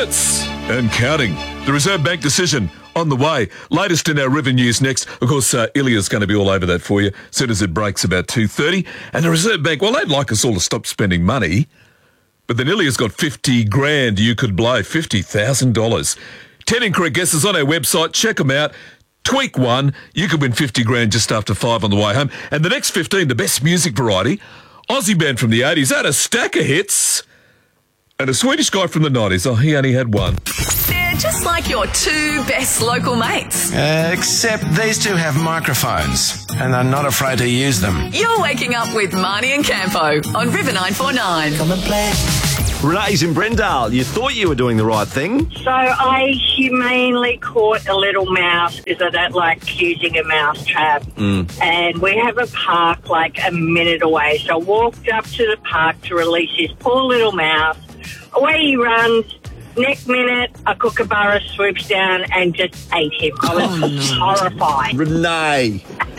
minutes and counting. The Reserve Bank decision on the way. Latest in our River News next. Of course, Ilya's going to be all over that for you as soon as it breaks about 2:30. And the Reserve Bank, well, they'd like us all to stop spending money. But then Ilya's got 50 grand you could blow, $50,000. 10 incorrect guesses on our website. Check them out. Tweak one. You could win 50 grand just after 5 on the way home. And the next 15, the best music variety. Aussie band from the 80s. Had a stack of hits. And a Swedish guy from the 90s. Oh, he only had one. They're just like your two best local mates. Except these two have microphones and they're not afraid to use them. You're waking up with Marnie and Campo on River 949. Come and play. Renee's in Brendale. You thought you were doing the right thing. So I humanely caught a little mouse because I don't like using a mouse trap. And we have a park like a minute away. So I walked up to the park to release this poor little mouse. Away he runs. Next minute, a kookaburra swoops down and just ate him. I was horrified. Renee.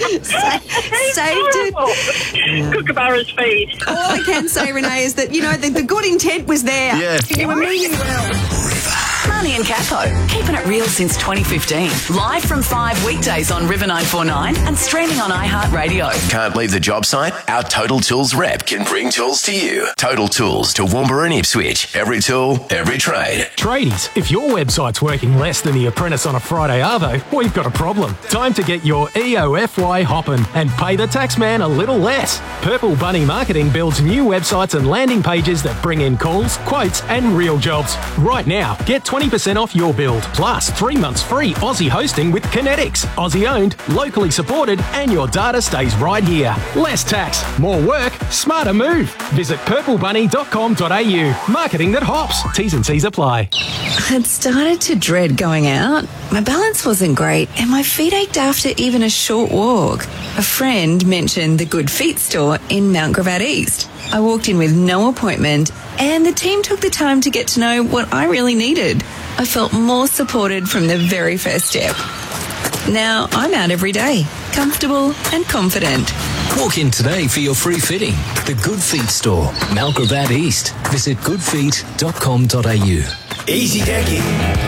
Saved it. Kookaburra's feet. All I can say, Renee, is that, you know, the good intent was there. Yeah. You were meaning well. Marnie and Campo, keeping it real since 2015. Live from 5 weekdays on River 949 and streaming on iHeartRadio. Can't leave the job site? Our Total Tools rep can bring tools to you. Total Tools to Toowoomba and Ipswich. Every tool, every trade. Tradies, if your website's working less than The Apprentice on a Friday arvo, we've got a problem. Time to get your EOFY hopping and pay the taxman a little less. Purple Bunny Marketing builds new websites and landing pages that bring in calls, quotes and real jobs. Right now, get 20% off your build, plus 3 months free Aussie hosting with Kinetics. Aussie owned, locally supported, and your data stays right here. Less tax, more work, smarter move. Visit purplebunny.com.au. Marketing that hops. T's and C's apply. I'd started to dread going out. My balance wasn't great and my feet ached after even a short walk. A friend mentioned the Good Feet store in Mount Gravatt East. I walked in with no appointment and the team took the time to get to know what I really needed. I felt more supported from the very first step. Now I'm out every day, comfortable and confident. Walk in today for your free fitting. The Good Feet store, Mount Gravatt East. Visit goodfeet.com.au. Easy decking,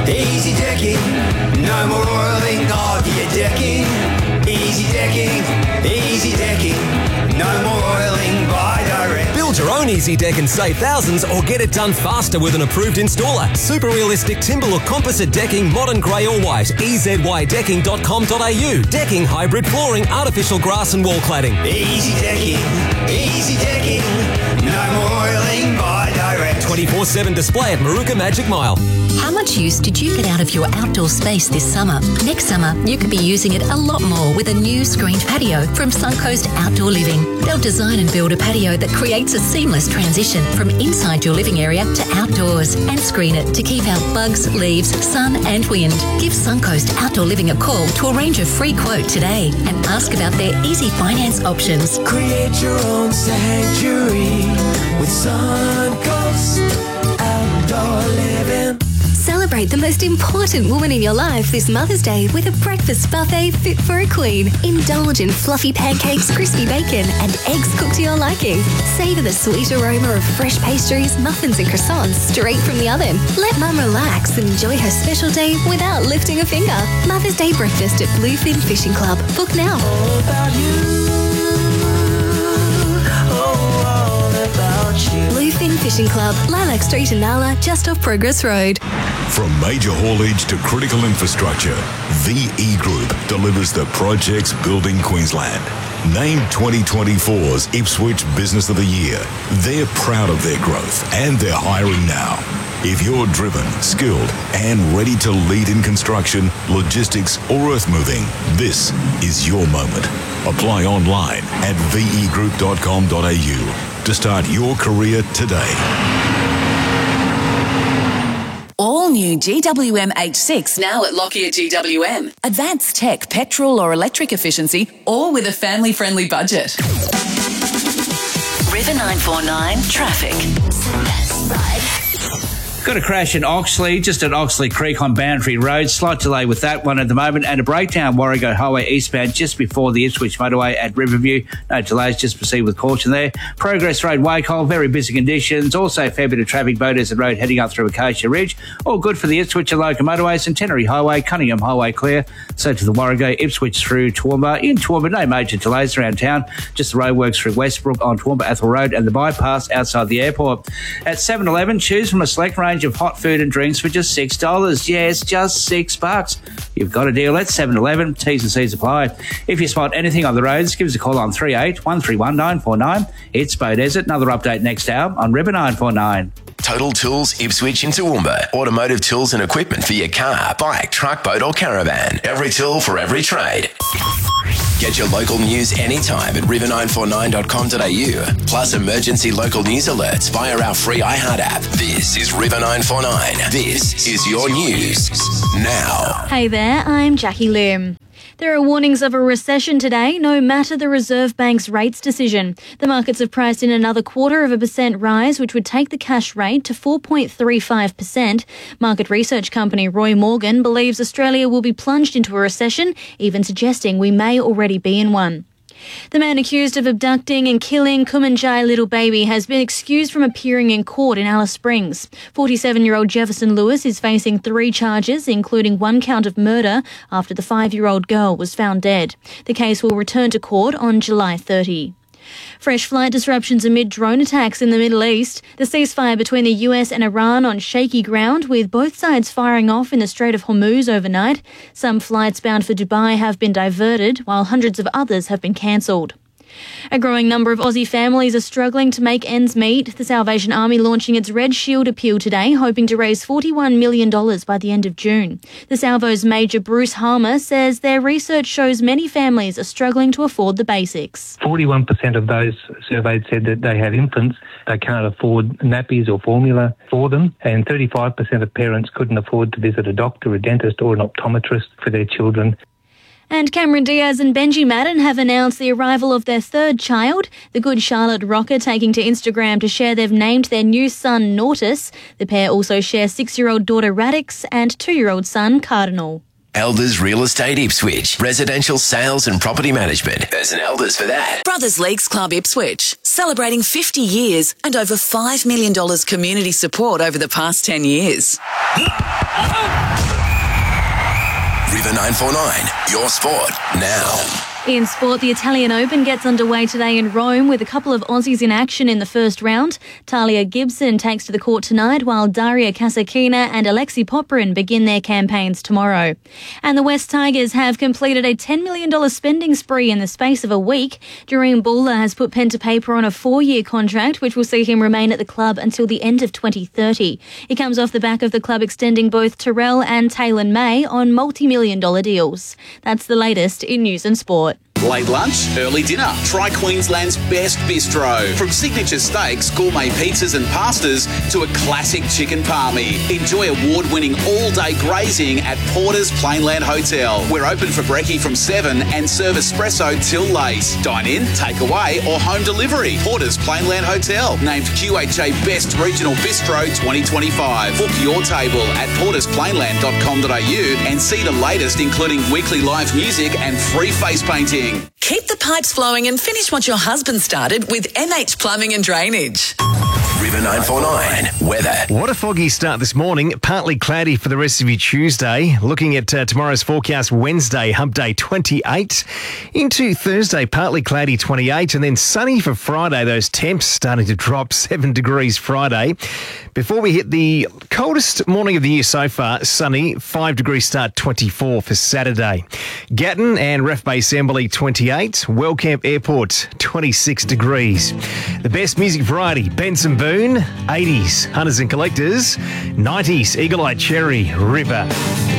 no more oiling of your decking. Easy decking, no more oiling by direct. Build your own Easy Deck and save thousands or get it done faster with an approved installer. Super realistic timber or composite decking, modern grey or white. EZYdecking.com.au. Decking, hybrid flooring, artificial grass and wall cladding. Easy decking, no more oiling by direct. 24/7 display at Maruka Magic Mile. How much use did you get out of your outdoor space this summer? Next summer, you could be using it a lot more with a new screened patio from Suncoast Outdoor Living. They'll design and build a patio that creates a seamless transition from inside your living area to outdoors and screen it to keep out bugs, leaves, sun and wind. Give Suncoast Outdoor Living a call to arrange a free quote today and ask about their easy finance options. Create your own sanctuary with Suncoast Outdoor Living. Celebrate the most important woman in your life this Mother's Day with a breakfast buffet fit for a queen. Indulge in fluffy pancakes, crispy bacon, and eggs cooked to your liking. Savour the sweet aroma of fresh pastries, muffins, and croissants straight from the oven. Let Mum relax and enjoy her special day without lifting a finger. Mother's Day breakfast at Bluefin Fishing Club. Book now. All about you. All about you. Bluefin Fishing Club, Lilac Street in Nala, just off Progress Road. From major haulage to critical infrastructure, VE Group delivers the projects building Queensland. Named 2024's Ipswich Business of the Year. They're proud of their growth and they're hiring now. If you're driven, skilled and ready to lead in construction, logistics or earth moving, this is your moment. Apply online at vegroup.com.au to start your career today. All new GWM H6 now at Lockyer GWM. Advanced tech, petrol or electric efficiency, all with a family-friendly budget. River 949 traffic. Got a crash in Oxley, just at Oxley Creek on Boundary Road. Slight delay with that one at the moment, and a breakdown Warrego Highway eastbound just before the Ipswich motorway at Riverview. No delays, just proceed with caution there. Progress Road, Wacol, very busy conditions. Also a fair bit of traffic, Beaudesert Road heading up through Acacia Ridge. All good for the Ipswich and Local motorway. Centenary Highway, Cunningham Highway clear. So to the Warrego, Ipswich through Toowoomba. In Toowoomba, no major delays around town. Just the roadworks through Westbrook on Toowoomba Athol Road and the bypass outside the airport. At 7-Eleven, choose from a select range of hot food and drinks for just $6. Yes, just $6. You've got a deal at 7-Eleven. T's and C's apply. If you spot anything on the roads, give us a call on 38 131 949. It's Beaudesert. Another update next hour on River 949. Total Tools Ipswich and Toowoomba. Automotive tools and equipment for your car, bike, truck, boat or caravan. Every tool for every trade. Get your local news anytime at river949.com.au. Plus emergency local news alerts via our free iHeart app. This is River 949. This is your news now. Hey there, I'm Jackie Lim. There are warnings of a recession today, no matter the Reserve Bank's rates decision. The markets have priced in another 0.25% rise, which would take the cash rate to 4.35%. Market research company Roy Morgan believes Australia will be plunged into a recession, even suggesting we may already be in one. The man accused of abducting and killing Kumanjai little baby has been excused from appearing in court in Alice Springs. 47-year-old Jefferson Lewis is facing 3 charges, including 1 count of murder, after the 5-year-old girl was found dead. The case will return to court on July 30. Fresh flight disruptions amid drone attacks in the Middle East. The ceasefire between the US and Iran on shaky ground, with both sides firing off in the Strait of Hormuz overnight. Some flights bound for Dubai have been diverted, while hundreds of others have been cancelled. A growing number of Aussie families are struggling to make ends meet. The Salvation Army launching its Red Shield appeal today, hoping to raise $41 million by the end of June. The Salvo's Major Bruce Harmer says their research shows many families are struggling to afford the basics. 41% of those surveyed said that they have infants. They can't afford nappies or formula for them, and 35% of parents couldn't afford to visit a doctor, a dentist or an optometrist for their children. And Cameron Diaz and Benji Madden have announced the arrival of their 3rd child. The Good Charlotte rocker taking to Instagram to share they've named their new son Nortis. The pair also share 6-year-old daughter Radix and 2-year-old son Cardinal. Elders Real Estate Ipswich. Residential sales and property management. There's an Elders for that. Brothers Leagues Club Ipswich, celebrating 50 years and over $5 million community support over the past 10 years. River 949, your sport now. In sport, the Italian Open gets underway today in Rome with a couple of Aussies in action in the first round. Talia Gibson takes to the court tonight, while Daria Kasatkina and Alexei Popyrin begin their campaigns tomorrow. And the West Tigers have completed a $10 million spending spree in the space of a week. Jurrien Bula has put pen to paper on a 4-year contract, which will see him remain at the club until the end of 2030. He comes off the back of the club extending both Terrell and Taylor May on multi-million-dollar deals. That's the latest in news and sport. Late lunch, early dinner. Try Queensland's best bistro. From signature steaks, gourmet pizzas and pastas to a classic chicken palmy. Enjoy award-winning all-day grazing at Porter's Plainland Hotel. We're open for brekkie from 7 and serve espresso till late. Dine in, take away or home delivery. Porter's Plainland Hotel. Named QHA Best Regional Bistro 2025. Book your table at portersplainland.com.au and see the latest, including weekly live music and free face painting. Keep the pipes flowing and finish what your husband started with MH Plumbing and Drainage. River 949, weather. What a foggy start this morning. Partly cloudy for the rest of your Tuesday. Looking at tomorrow's forecast, Wednesday, hump day 28. Into Thursday, partly cloudy 28. And then sunny for Friday. Those temps starting to drop 7 degrees Friday. Before we hit the coldest morning of the year so far, sunny, 5 degrees start, 24 for Saturday. Gatton and Ref Bay Assembly 28. Wellcamp Airport 26 degrees. The best music variety, Benson Boone, 80s, Hunters and Collectors, 90s, Eagle Eye Cherry, River.